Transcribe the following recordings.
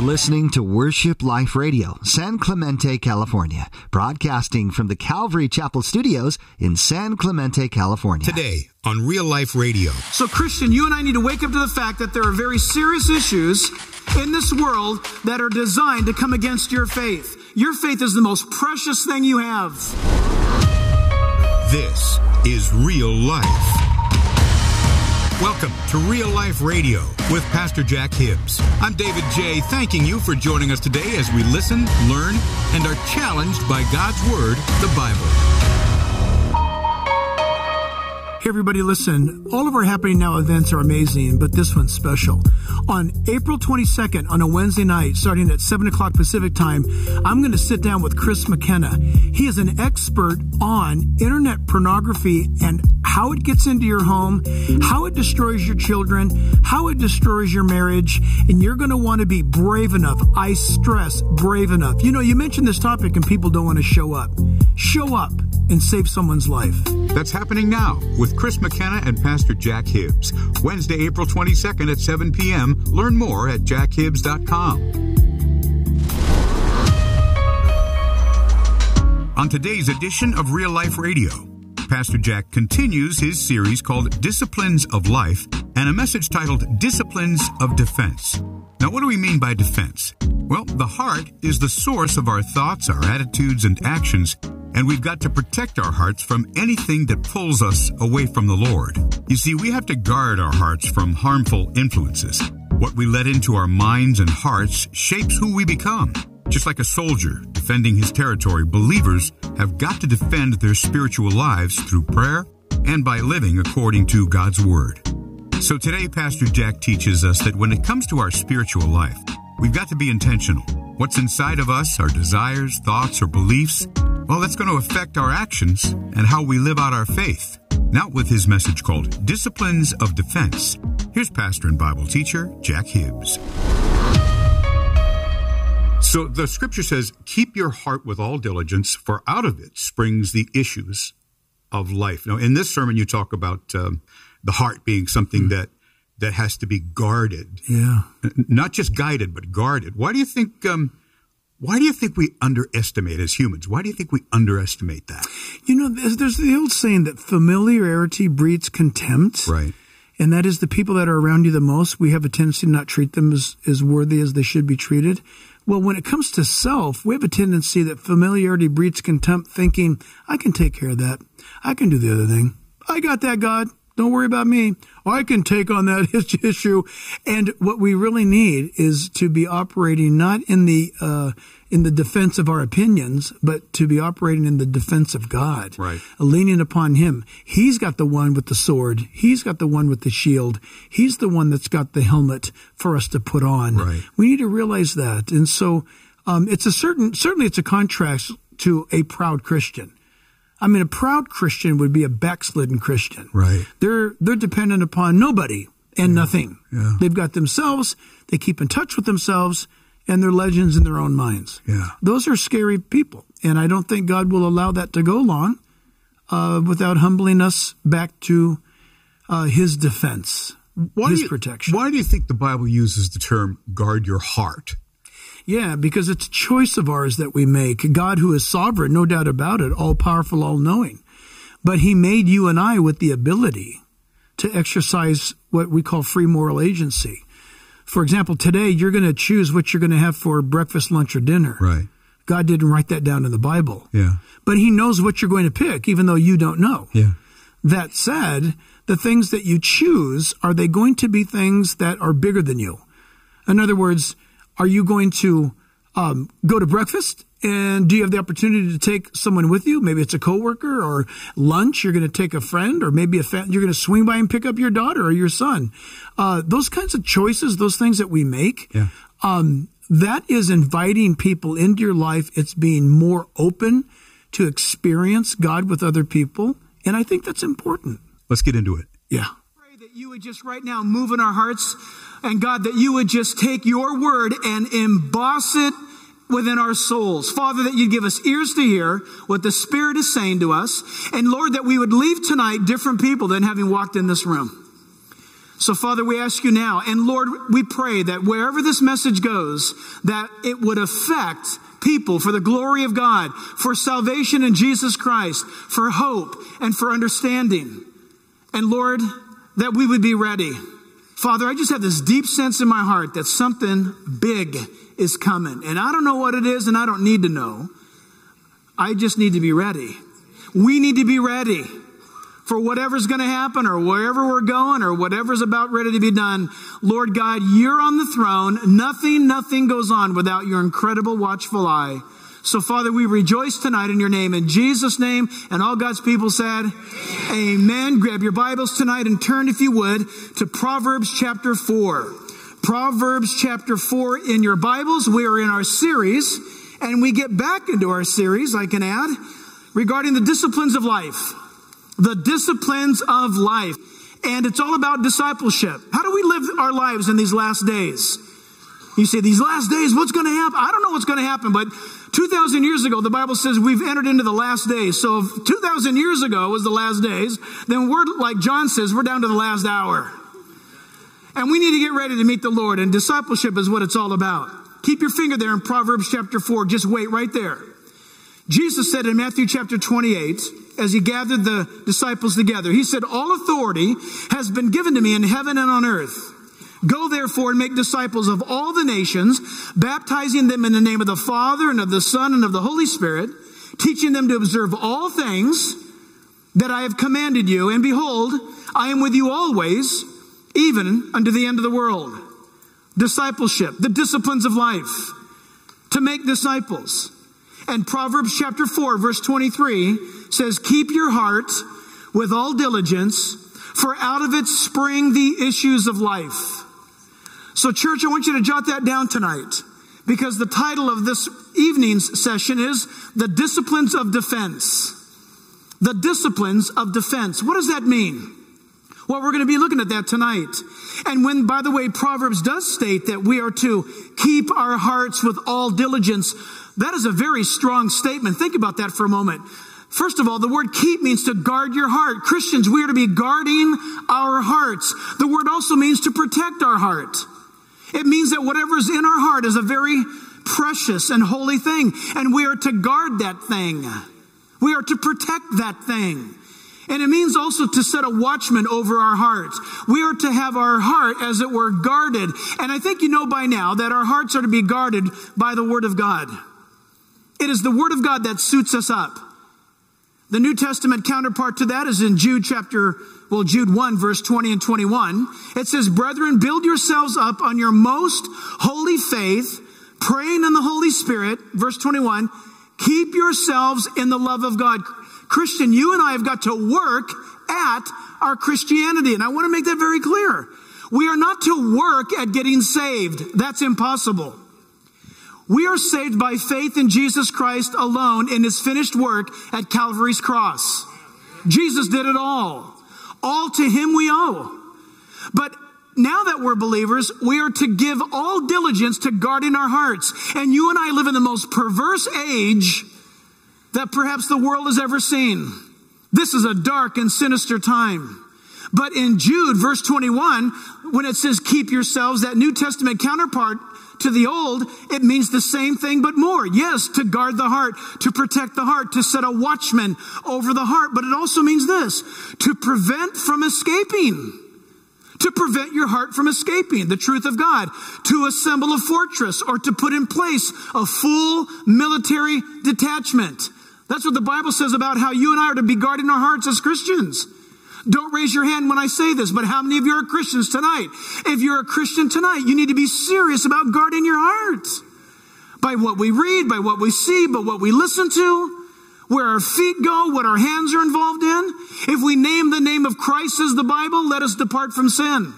listening to Worship Life Radio, San Clemente, California, broadcasting from the Calvary Chapel Studios in San Clemente, California. Today on Real Life Radio. So, Christian, you and I need to wake up to the fact that there are very serious issues in this world that are designed to come against your faith. Your faith is the most precious thing you have. This is Real Life. Welcome to Real Life Radio with Pastor Jack Hibbs. I'm David J. Thanking you for joining us today as we listen, learn, and are challenged by God's Word, the Bible. Hey everybody, listen, all of our Happening Now events are amazing, but this one's special. On April 22nd, on a Wednesday night, starting at 7 o'clock Pacific time, I'm going to sit down with Chris McKenna. He is an expert on internet pornography and how it gets into your home, how it destroys your children, how it destroys your marriage, and you're going to want to be brave enough. I stress, brave enough. You know, you mentioned this topic and people don't want to show up. Show up and save someone's life. That's happening now with Chris McKenna and Pastor Jack Hibbs. Wednesday, April 22nd at 7 p.m. Learn more at jackhibbs.com. On today's edition of Real Life Radio, Pastor Jack continues his series called Disciplines of Life and a message titled Disciplines of Defense. Now, what do we mean by defense? Well, the heart is the source of our thoughts, our attitudes, and actions, and we've got to protect our hearts from anything that pulls us away from the Lord. You see, we have to guard our hearts from harmful influences. What we let into our minds and hearts shapes who we become. Just like a soldier defending his territory, believers have got to defend their spiritual lives through prayer and by living according to God's Word. So today, Pastor Jack teaches us that when it comes to our spiritual life, we've got to be intentional. What's inside of us, our desires, thoughts, or beliefs, well, that's going to affect our actions and how we live out our faith. Now with his message called Disciplines of Defense, here's pastor and Bible teacher Jack Hibbs. So the scripture says, keep your heart with all diligence, for out of it springs the issues of life. Now, in this sermon, you talk about the heart being something that has to be guarded. Yeah. Not just guided, but guarded. Why do you think we underestimate as humans? Why do you think we underestimate that? You know, There's the old saying that familiarity breeds contempt. Right. And that is the people that are around you the most, we have a tendency to not treat them as worthy as they should be treated. Well, when it comes to self, we have a tendency that familiarity breeds contempt, thinking, I can take care of that. I can do the other thing. I got that, God. Don't worry about me. I can take on that issue. And what we really need is to be operating not in the defense of our opinions, but to be operating in the defense of God. Right. Leaning upon Him. He's got the one with the sword. He's got the one with the shield. He's the one that's got the helmet for us to put on. Right. We need to realize that. And so certainly it's a contrast to a proud Christian. I mean, a proud Christian would be a backslidden Christian. Right. They're dependent upon nobody and nothing. Yeah. They've got themselves. They keep in touch with themselves, and they're legends in their own minds. Yeah. Those are scary people, and I don't think God will allow that to go long without humbling us back to His defense, His protection. Why do you think the Bible uses the term guard your heart? Yeah, because it's a choice of ours that we make. God, who is sovereign, no doubt about it, all-powerful, all-knowing. But He made you and I with the ability to exercise what we call free moral agency. For example, today you're going to choose what you're going to have for breakfast, lunch, or dinner. Right. God didn't write that down in the Bible. Yeah. But He knows what you're going to pick, even though you don't know. Yeah. That said, the things that you choose, are they going to be things that are bigger than you? In other words, are you going to go to breakfast, and do you have the opportunity to take someone with you? Maybe it's a coworker, or lunch, you're going to take a friend, or maybe you're going to swing by and pick up your daughter or your son. Those kinds of choices, those things that we make, that is inviting people into your life. It's being more open to experience God with other people, and I think that's important. Let's get into it. Yeah. You would just right now move in our hearts, and God, that you would just take your word and emboss it within our souls. Father, that you'd give us ears to hear what the Spirit is saying to us. And Lord, that we would leave tonight different people than having walked in this room. So, Father, we ask you now, and Lord, we pray that wherever this message goes, that it would affect people for the glory of God, for salvation in Jesus Christ, for hope and for understanding. And Lord, that we would be ready. Father, I just have this deep sense in my heart that something big is coming. And I don't know what it is, and I don't need to know. I just need to be ready. We need to be ready for whatever's going to happen or wherever we're going or whatever's about ready to be done. Lord God, you're on the throne. Nothing goes on without your incredible watchful eye. So, Father, we rejoice tonight in your name, in Jesus' name, and all God's people said, Amen. Grab your Bibles tonight and turn, if you would, to Proverbs chapter 4. Proverbs chapter 4 in your Bibles. We are in our series, and we get back into our series, I can add, regarding the disciplines of life. The disciplines of life. And it's all about discipleship. How do we live our lives in these last days? You say, these last days, what's going to happen? I don't know what's going to happen, but 2,000 years ago, the Bible says we've entered into the last days. So if 2,000 years ago was the last days, then we're, like John says, we're down to the last hour. And we need to get ready to meet the Lord, and discipleship is what it's all about. Keep your finger there in Proverbs chapter 4. Just wait right there. Jesus said in Matthew chapter 28, as he gathered the disciples together, he said, all authority has been given to me in heaven and on earth. Go therefore and make disciples of all the nations, baptizing them in the name of the Father and of the Son and of the Holy Spirit, teaching them to observe all things that I have commanded you. And behold, I am with you always, even unto the end of the world. Discipleship, the disciplines of life, to make disciples. And Proverbs chapter 4, verse 23 says, keep your heart with all diligence, for out of it spring the issues of life. So church, I want you to jot that down tonight, because the title of this evening's session is The Disciplines of Defense. The Disciplines of Defense. What does that mean? Well, we're going to be looking at that tonight. And when, by the way, Proverbs does state that we are to keep our hearts with all diligence, that is a very strong statement. Think about that for a moment. First of all, the word keep means to guard your heart. Christians, we are to be guarding our hearts. The word also means to protect our heart. It means that whatever is in our heart is a very precious and holy thing. And we are to guard that thing. We are to protect that thing. And it means also to set a watchman over our hearts. We are to have our heart, as it were, guarded. And I think you know by now that our hearts are to be guarded by the Word of God. It is the Word of God that suits us up. The New Testament counterpart to that is in Jude 1, verse 20 and 21. It says, brethren, build yourselves up on your most holy faith, praying in the Holy Spirit. Verse 21, keep yourselves in the love of God. Christian, you and I have got to work at our Christianity. And I want to make that very clear. We are not to work at getting saved. That's impossible. We are saved by faith in Jesus Christ alone in his finished work at Calvary's cross. Jesus did it all. All to him we owe. But now that we're believers, we are to give all diligence to guarding our hearts. And you and I live in the most perverse age that perhaps the world has ever seen. This is a dark and sinister time. But in Jude, verse 21, when it says keep yourselves, that New Testament counterpart to the old, it means the same thing but more. Yes, to guard the heart, to protect the heart, to set a watchman over the heart. But it also means this, to prevent from escaping. To prevent your heart from escaping the truth of God. To assemble a fortress, or to put in place a full military detachment. That's what the Bible says about how you and I are to be guarding our hearts as Christians. Don't raise your hand when I say this, but how many of you are Christians tonight? If you're a Christian tonight, you need to be serious about guarding your heart. By what we read, by what we see, by what we listen to, where our feet go, what our hands are involved in. If we name the name of Christ, says the Bible, let us depart from sin.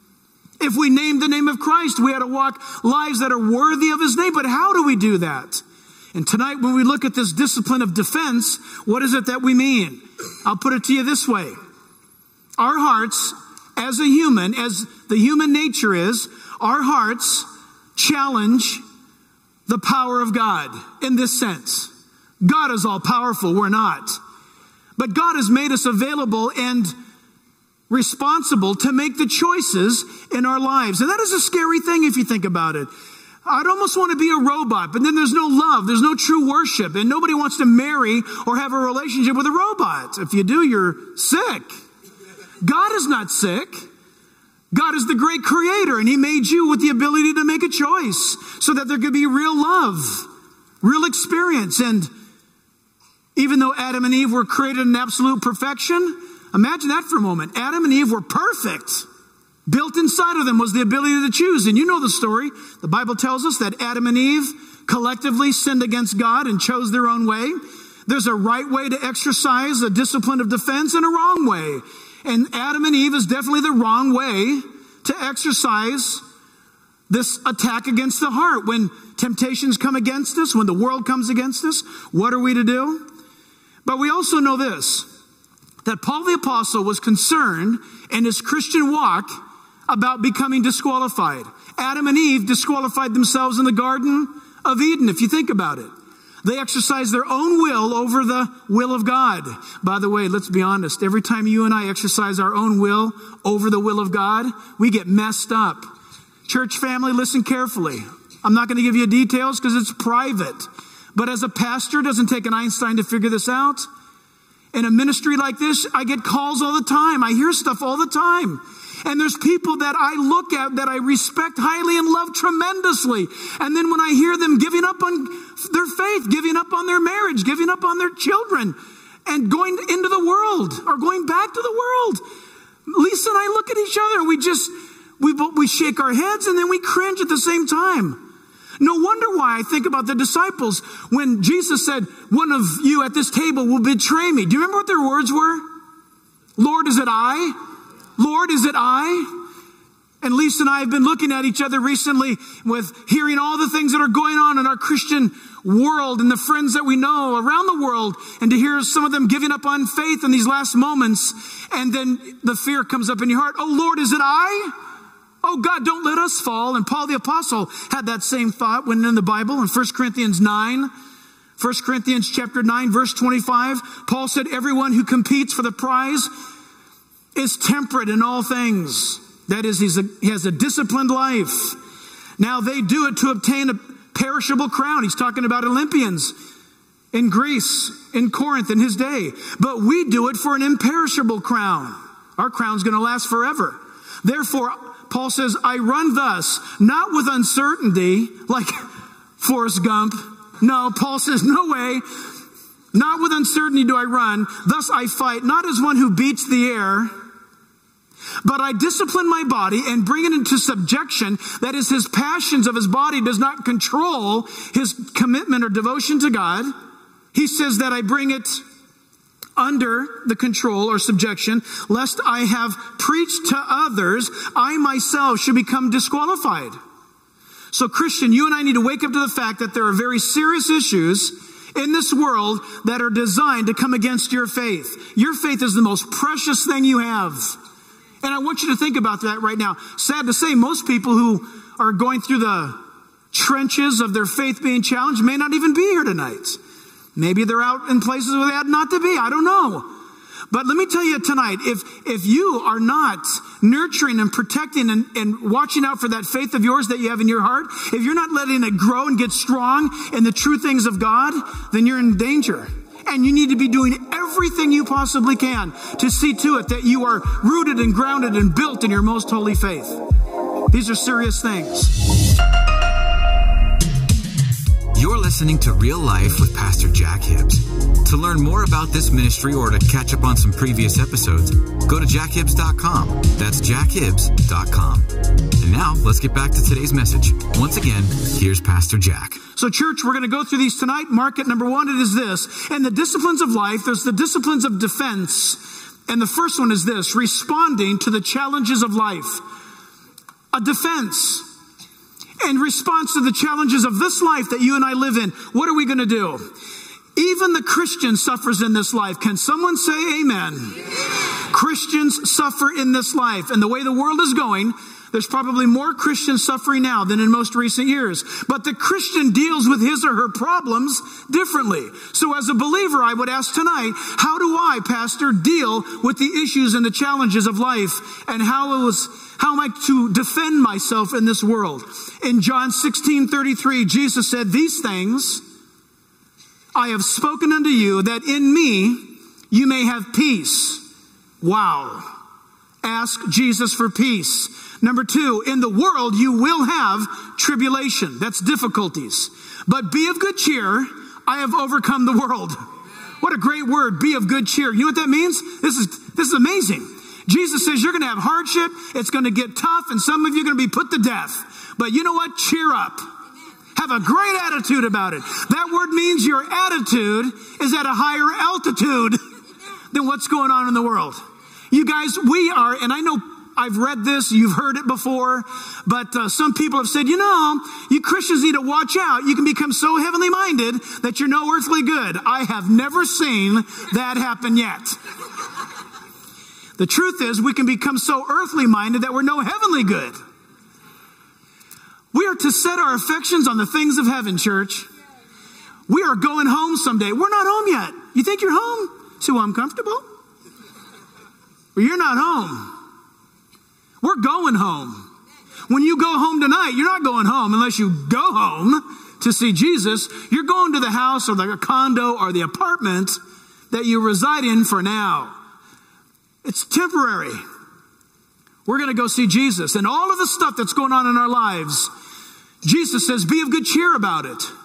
If we name the name of Christ, we ought to walk lives that are worthy of his name. But how do we do that? And tonight, when we look at this discipline of defense, what is it that we mean? I'll put it to you this way. Our hearts, as a human, as the human nature is, our hearts challenge the power of God in this sense. God is all powerful, we're not. But God has made us available and responsible to make the choices in our lives. And that is a scary thing if you think about it. I'd almost want to be a robot, but then there's no love, there's no true worship, and nobody wants to marry or have a relationship with a robot. If you do, you're sick. God is not sick. God is the great creator, and he made you with the ability to make a choice so that there could be real love, real experience. And even though Adam and Eve were created in absolute perfection, imagine that for a moment. Adam and Eve were perfect. Built inside of them was the ability to choose. And you know the story. The Bible tells us that Adam and Eve collectively sinned against God and chose their own way. There's a right way to exercise a discipline of defense and a wrong way. And Adam and Eve is definitely the wrong way to exercise this attack against the heart. When temptations come against us, when the world comes against us, what are we to do? But we also know this, that Paul the Apostle was concerned in his Christian walk about becoming disqualified. Adam and Eve disqualified themselves in the Garden of Eden, if you think about it. They exercised their own will over the will of God. By the way, let's be honest. Every time you and I exercise our own will over the will of God, we get messed up. Church family, listen carefully. I'm not going to give you details because it's private. But as a pastor, it doesn't take an Einstein to figure this out. In a ministry like this, I get calls all the time. I hear stuff all the time. And there's people that I look at that I respect highly and love tremendously. And then when I hear them giving up on their faith, giving up on their marriage, giving up on their children, and going into the world or going back to the world, Lisa and I look at each other and we shake our heads and then we cringe at the same time. No wonder why I think about the disciples when Jesus said, one of you at this table will betray me. Do you remember what their words were? Lord, is it I? Lord, is it I? And Lisa and I have been looking at each other recently with hearing all the things that are going on in our Christian world and the friends that we know around the world, and to hear some of them giving up on faith in these last moments. And then the fear comes up in your heart. Oh, Lord, is it I? Oh, God, don't let us fall. And Paul the Apostle had that same thought when in the Bible in 1 Corinthians 9. 1 Corinthians chapter 9, verse 25. Paul said, everyone who competes for the prize is temperate in all things. That is, he has a disciplined life. Now they do it to obtain a perishable crown. He's talking about Olympians in Greece, in Corinth in his day. But we do it for an imperishable crown. Our crown's going to last forever. Therefore, Paul says, I run thus, not with uncertainty, like Forrest Gump. No, Paul says, no way. Not with uncertainty do I run. Thus I fight, not as one who beats the air, but I discipline my body and bring it into subjection. That is, his passions of his body does not control his commitment or devotion to God. He says that I bring it under the control or subjection, lest I have preached to others, I myself should become disqualified. So Christian, you and I need to wake up to the fact that there are very serious issues in this world that are designed to come against your faith. Your faith is the most precious thing you have. And I want you to think about that right now. Sad to say, most people who are going through the trenches of their faith being challenged may not even be here tonight. Maybe they're out in places where they had not to be. I don't know. But let me tell you tonight, if you are not nurturing and protecting and watching out for that faith of yours that you have in your heart, if you're not letting it grow and get strong in the true things of God, then you're in danger. And you need to be doing everything you possibly can to see to it that you are rooted and grounded and built in your most holy faith. These are serious things. You're listening to Real Life with Pastor Jack Hibbs. To learn more about this ministry or to catch up on some previous episodes, go to jackhibbs.com. That's jackhibbs.com. And now, let's get back to today's message. Once again, here's Pastor Jack. So church, we're going to go through these tonight. Mark it. Number one, it is this. And the disciplines of life, there's the disciplines of defense. And the first one is this, responding to the challenges of life. A defense. In response to the challenges of this life that you and I live in, what are we going to do? Even the Christian suffers in this life. Can someone say amen? Christians suffer in this life. And the way the world is going, There's probably more Christians suffering now than in most recent years. But the Christian deals with his or her problems differently. So as a believer, I would ask tonight, how do I, Pastor, deal with the issues and the challenges of life? And how am I to defend myself in this world? In John 16:33, Jesus said, "These things I have spoken unto you, that in me you may have peace." Wow. Ask Jesus for peace. Number 2, in the world you will have tribulation. That's difficulties. But be of good cheer. I have overcome the world. What a great word, be of good cheer. You know what that means? This is amazing. Jesus says you're going to have hardship. It's going to get tough, and some of you are going to be put to death. But you know what? Cheer up. Have a great attitude about it. That word means your attitude is at a higher altitude than what's going on in the world. You guys, we are, and I know I've read this, you've heard it before, but some people have said, you Christians need to watch out. You can become so heavenly minded that you're no earthly good. I have never seen that happen yet. The truth is, we can become so earthly minded that we're no heavenly good. We are to set our affections on the things of heaven, church. We are going home someday. We're not home yet. You think you're home? See, well, I'm comfortable. Well, you're not home. We're going home. When you go home tonight, you're not going home unless you go home to see Jesus. You're going to the house or the condo or the apartment that you reside in for now. It's temporary. We're going to go see Jesus. And all of the stuff that's going on in our lives, Jesus says, be of good cheer about it.